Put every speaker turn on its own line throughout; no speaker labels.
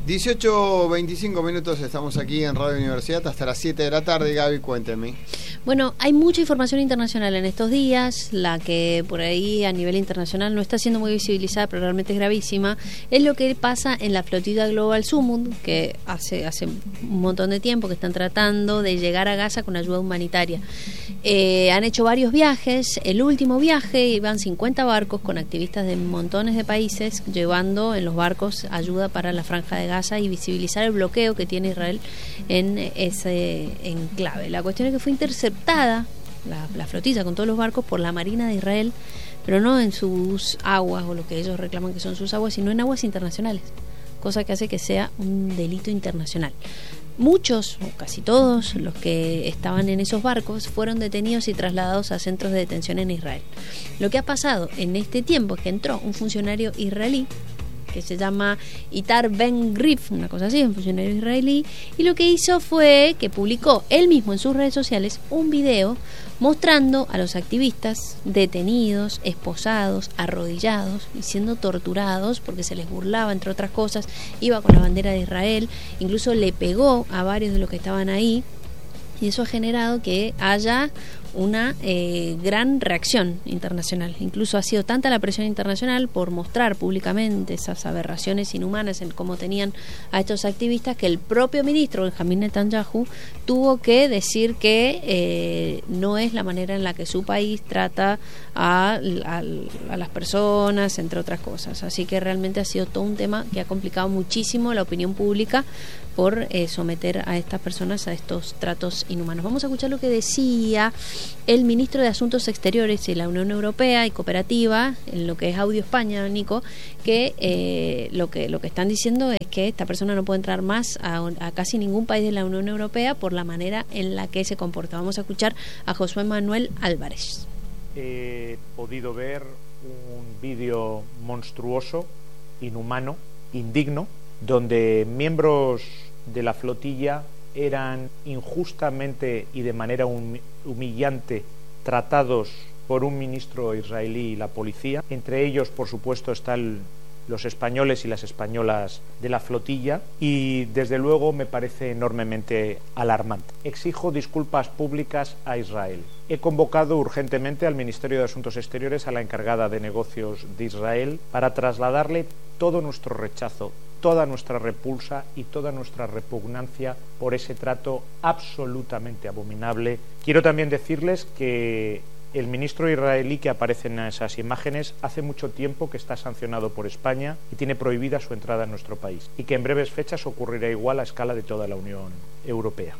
18:25 minutos, estamos aquí en Radio Universidad hasta las 7 de la tarde. Gaby, cuénteme.
Bueno, hay mucha información internacional en estos días, la que por ahí a nivel internacional no está siendo muy visibilizada, pero realmente es gravísima. Es lo que pasa en la flotilla Global Summit, que hace un montón de tiempo que están tratando de llegar a Gaza con ayuda humanitaria. Han hecho varios viajes. El último viaje iban 50 barcos con activistas de montones de países llevando en los barcos ayuda para la Franja de Gaza y visibilizar el bloqueo que tiene Israel en ese enclave. La cuestión es que fue interceptada la flotilla con todos los barcos por la Marina de Israel, pero no en sus aguas o lo que ellos reclaman que son sus aguas, sino en aguas internacionales, cosa que hace que sea un delito internacional. Muchos, o casi todos, los que estaban en esos barcos fueron detenidos y trasladados a centros de detención en Israel. Lo que ha pasado en este tiempo es que entró un funcionario israelí que se llama Itar Ben Grif, una cosa así, un funcionario israelí, y lo que hizo fue que publicó él mismo en sus redes sociales un video mostrando a los activistas detenidos, esposados, arrodillados y siendo torturados porque se les burlaba, entre otras cosas, iba con la bandera de Israel, incluso le pegó a varios de los que estaban ahí, y eso ha generado que haya una gran reacción internacional. Incluso ha sido tanta la presión internacional por mostrar públicamente esas aberraciones inhumanas en cómo tenían a estos activistas, que el propio ministro Benjamin Netanyahu tuvo que decir que no es la manera en la que su país trata a las personas, entre otras cosas. Así que realmente ha sido todo un tema que ha complicado muchísimo la opinión pública por someter a estas personas a estos tratos inhumanos. Vamos a escuchar lo que decía el ministro de Asuntos Exteriores de la Unión Europea y Cooperativa, en lo que es Audio España, Nico, que lo que están diciendo es que esta persona no puede entrar más a casi ningún país de la Unión Europea por la manera en la que se comporta. Vamos a escuchar a Josué Manuel Álvarez.
He podido ver un vídeo monstruoso, inhumano, indigno, donde miembros de la flotilla eran injustamente y de manera humillante tratados por un ministro israelí y la policía. Entre ellos, por supuesto, están los españoles y las españolas de la flotilla, y desde luego me parece enormemente alarmante. Exijo disculpas públicas a Israel. He convocado urgentemente al Ministerio de Asuntos Exteriores, a la encargada de negocios de Israel, para trasladarle todo nuestro rechazo, toda nuestra repulsa y toda nuestra repugnancia por ese trato absolutamente abominable. Quiero también decirles que el ministro israelí que aparece en esas imágenes hace mucho tiempo que está sancionado por España y tiene prohibida su entrada en nuestro país, y que en breves fechas ocurrirá igual a escala de toda la Unión Europea.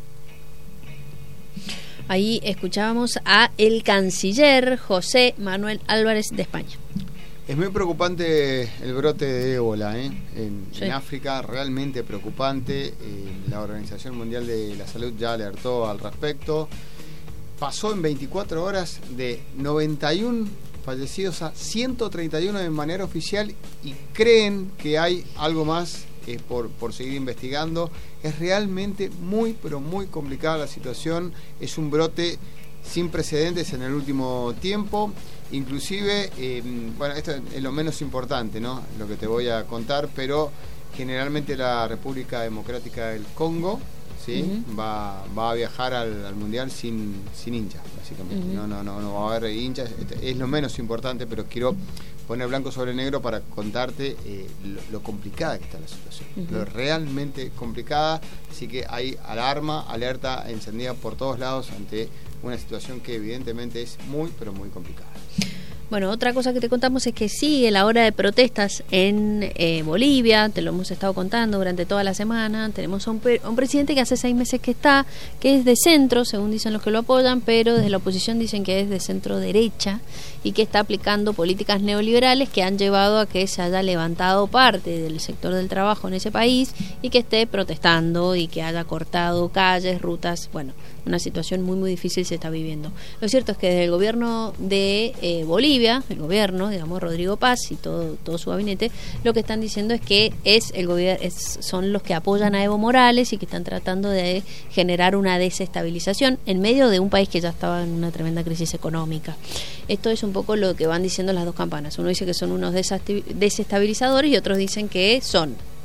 Ahí escuchábamos a el canciller José Manuel Álvarez de España.
Es muy preocupante el brote de ébola
Sí.
en África, realmente preocupante. La Organización Mundial de la Salud ya alertó al respecto. Pasó en 24 horas de 91 fallecidos a 131 de manera oficial, y creen que hay algo más por seguir investigando. Es realmente muy, pero muy complicada la situación. Es un brote sin precedentes en el último tiempo. Inclusive, bueno, esto es lo menos importante, ¿no?, lo que te voy a contar, pero generalmente la República Democrática del Congo, ¿sí?, va a viajar al Mundial sin hinchas, básicamente. No va a haber hinchas. Es lo menos importante, pero quiero poner blanco sobre negro para contarte lo complicada que está la situación, lo realmente complicada. Así que hay alerta encendida por todos lados ante una situación que evidentemente es muy, pero muy complicada.
Bueno, otra cosa que te contamos es que sigue la hora de protestas en Bolivia, te lo hemos estado contando durante toda la semana. Tenemos a un presidente que hace 6 meses que es de centro, según dicen los que lo apoyan, pero desde la oposición dicen que es de centro derecha y que está aplicando políticas neoliberales que han llevado a que se haya levantado parte del sector del trabajo en ese país y que esté protestando y que haya cortado calles, rutas. Bueno, una situación muy, muy difícil se está viviendo. Lo cierto es que desde el gobierno de Bolivia, el gobierno, digamos, Rodrigo Paz y todo su gabinete, lo que están diciendo es que son los que apoyan a Evo Morales y que están tratando de generar una desestabilización en medio de un país que ya estaba en una tremenda crisis económica. Esto es un poco lo que van diciendo las dos campanas. Uno dice que son unos desestabilizadores y otros dicen que son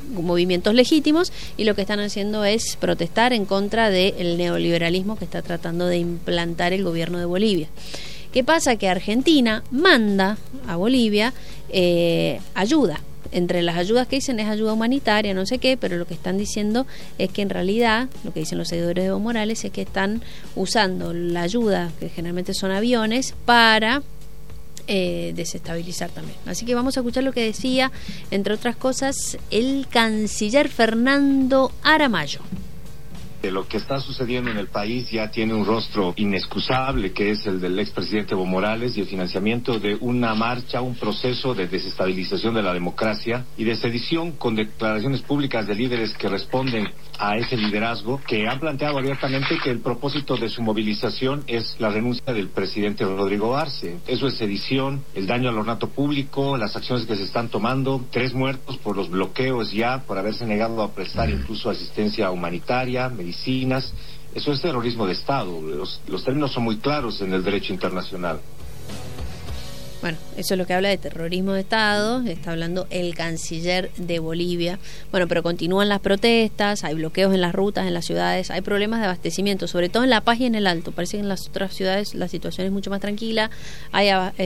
movimientos legítimos, y lo que están haciendo es protestar en contra del neoliberalismo que está tratando de implantar el gobierno de Bolivia. ¿Qué pasa? Que Argentina manda a Bolivia ayuda. Entre las ayudas que dicen es ayuda humanitaria, no sé qué, pero lo que están diciendo es que en realidad, lo que dicen los seguidores de Evo Morales, es que están usando la ayuda, que generalmente son aviones, para desestabilizar también. Así que vamos a escuchar lo que decía, entre otras cosas, el canciller Fernando Aramayo.
Lo que está sucediendo en el país ya tiene un rostro inexcusable, que es el del expresidente Evo Morales, y el financiamiento de una marcha, un proceso de desestabilización de la democracia y de sedición, con declaraciones públicas de líderes que responden a ese liderazgo, que han planteado abiertamente que el propósito de su movilización es la renuncia del presidente Rodrigo Arce. Eso es sedición, el daño al ornato público, las acciones que se están tomando, 3 muertos por los bloqueos ya, por haberse negado a prestar incluso asistencia humanitaria, medicinas. Eso es terrorismo de Estado. Los términos son muy claros en el derecho internacional.
Bueno, eso es lo que habla de terrorismo de Estado, está hablando el canciller de Bolivia. Bueno, pero continúan las protestas, hay bloqueos en las rutas, en las ciudades, hay problemas de abastecimiento, sobre todo en La Paz y en el Alto. Parece que en las otras ciudades la situación es mucho más tranquila, hay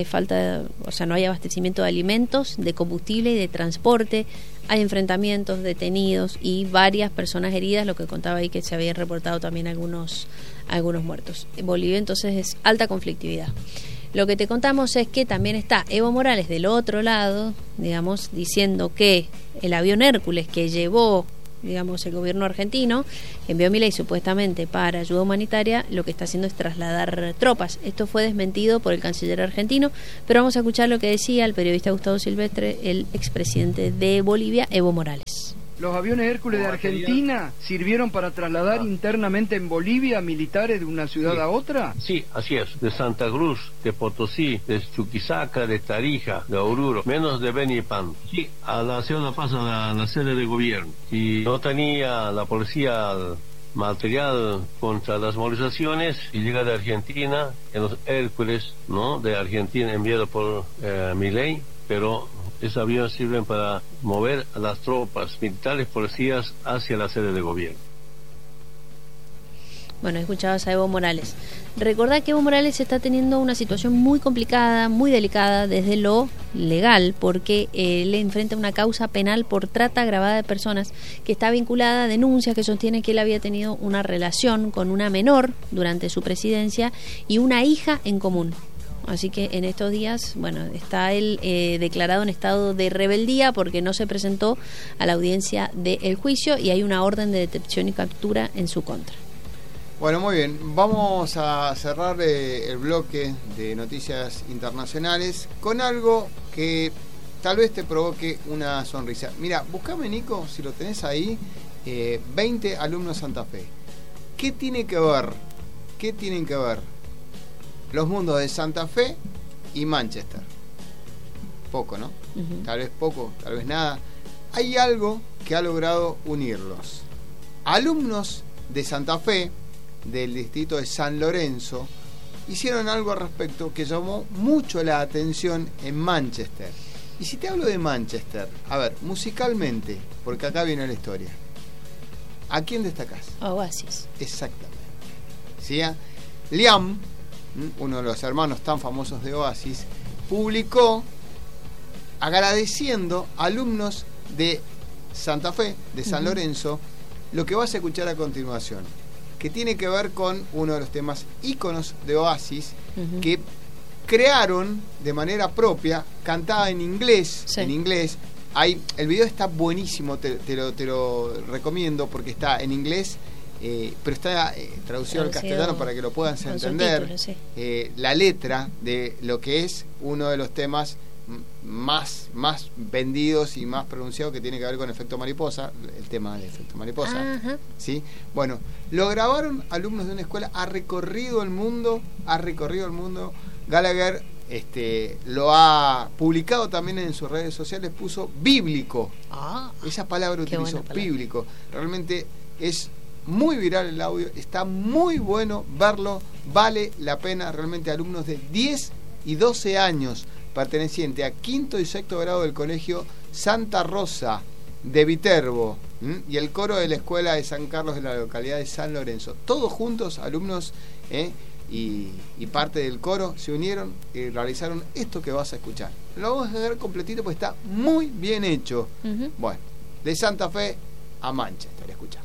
no hay abastecimiento de alimentos, de combustible y de transporte, hay enfrentamientos, detenidos y varias personas heridas, lo que contaba ahí que se habían reportado también algunos muertos. En Bolivia entonces es alta conflictividad. Lo que te contamos es que también está Evo Morales del otro lado, digamos, diciendo que el avión Hércules que llevó, digamos, el gobierno argentino, envió a Milei supuestamente para ayuda humanitaria, lo que está haciendo es trasladar tropas. Esto fue desmentido por el canciller argentino, pero vamos a escuchar lo que decía el periodista Gustavo Silvestre, el expresidente de Bolivia, Evo Morales.
Los aviones Hércules de Argentina sirvieron para trasladar internamente en Bolivia militares de una ciudad a otra.
Sí, así es. De Santa Cruz, de Potosí, de Chuquisaca, de Tarija, de Oruro, menos de Beni y Pan. Sí, a la ciudad pasa a la sede de gobierno. Y no tenía la policía material contra las movilizaciones, y llega de Argentina en los Hércules, ¿no? De Argentina, enviado por Milei, pero esos aviones sirven para mover a las tropas militares, policías hacia la sede de gobierno.
Bueno, escuchabas a Evo Morales. Recordá que Evo Morales está teniendo una situación muy complicada, muy delicada desde lo legal, porque él enfrenta una causa penal por trata agravada de personas que está vinculada a denuncias que sostienen que él había tenido una relación con una menor durante su presidencia y una hija en común. Así que en estos días, bueno, está él declarado en estado de rebeldía porque no se presentó a la audiencia del juicio y hay una orden de detención y captura en su contra.
Bueno, muy bien. Vamos a cerrar el bloque de noticias internacionales con algo que tal vez te provoque una sonrisa. Mira, buscame, Nico, si lo tenés ahí, 20 alumnos Santa Fe. ¿Qué tienen que ver los mundos de Santa Fe y Manchester? Poco, ¿no? Uh-huh. Tal vez poco, tal vez nada. Hay algo que ha logrado unirlos. Alumnos de Santa Fe, del distrito de San Lorenzo, hicieron algo al respecto que llamó mucho la atención en Manchester. Y si te hablo de Manchester, a ver, musicalmente, porque acá viene la historia, ¿a quién destacás?
Oasis.
Exactamente. ¿Sí? Liam, uno de los hermanos tan famosos de Oasis, publicó agradeciendo a alumnos de Santa Fe, de San Lorenzo, lo que vas a escuchar a continuación, que tiene que ver con uno de los temas íconos de Oasis, que crearon de manera propia, cantada en inglés. Sí. En inglés. El video está buenísimo, te lo recomiendo porque está en inglés, pero está traducido al castellano para que lo puedan entender. Sí. La letra de lo que es uno de los temas más vendidos y más pronunciados, que tiene que ver con Efecto Mariposa, el tema de Efecto Mariposa. Ajá. ¿Sí? Bueno, lo grabaron alumnos de una escuela, ha recorrido el mundo. Gallagher lo ha publicado también en sus redes sociales, puso bíblico. Esa palabra utilizó, bíblico. Realmente es muy viral el audio, está muy bueno verlo, vale la pena realmente. Alumnos de 10 y 12 años, perteneciente a quinto y sexto grado del colegio Santa Rosa de Viterbo y el coro de la Escuela de San Carlos de la localidad de San Lorenzo. Todos juntos, alumnos y parte del coro, se unieron y realizaron esto que vas a escuchar. Lo vamos a ver completito porque está muy bien hecho. Bueno, de Santa Fe a Manchester, escuchá.